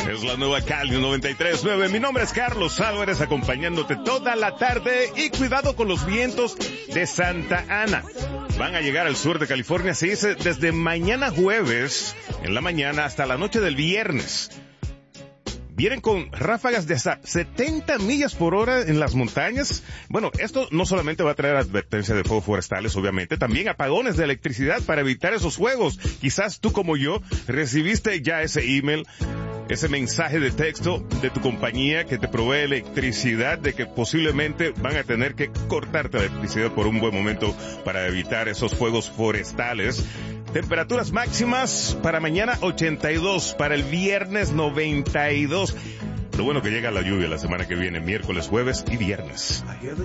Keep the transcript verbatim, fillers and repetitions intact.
Es la nueva Cali noventa y tres punto nueve. Mi nombre es Carlos Álvarez, acompañándote toda la tarde. Y cuidado con los vientos de Santa Ana. Van a llegar al sur de California, se dice, desde mañana jueves en la mañana hasta la noche del viernes. Vienen con ráfagas de hasta setenta millas por hora en las montañas. Bueno, esto no solamente va a traer advertencia de fuegos forestales, obviamente, también apagones de electricidad para evitar esos fuegos. Quizás tú, como yo, recibiste ya ese email, ese mensaje de texto de tu compañía que te provee electricidad, de que posiblemente van a tener que cortarte la electricidad por un buen momento para evitar esos fuegos forestales. Temperaturas máximas para mañana ochenta y dos, para el viernes noventa y dos. Lo bueno que llega la lluvia la semana que viene, miércoles, jueves y viernes.